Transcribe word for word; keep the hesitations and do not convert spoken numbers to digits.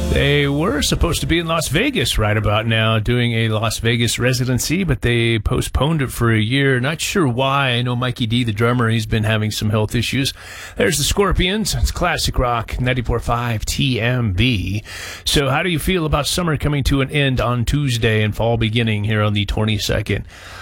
They were supposed to be in Las Vegas right about now doing a Las Vegas residency, but they postponed it for a year. Not sure why. I know Mikey D, the drummer, he's been having some health issues. There's the Scorpions. It's Classic Rock, ninety-four point five T M B. So how do you feel about summer coming to an end on Tuesday and fall beginning here on the twenty-second?